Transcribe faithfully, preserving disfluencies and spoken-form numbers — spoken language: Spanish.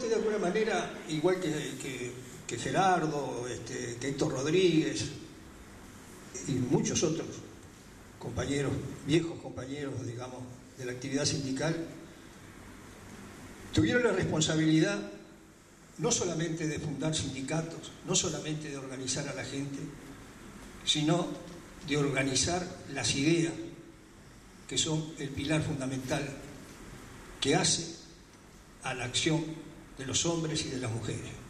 que de alguna manera, igual que, que, que Gerardo, este, que Héctor Rodríguez y muchos otros compañeros, viejos compañeros, digamos, de la actividad sindical, tuvieron la responsabilidad no solamente de fundar sindicatos, no solamente de organizar a la gente, sino de organizar las ideas que son el pilar fundamental que hace a la acción de los hombres y de las mujeres.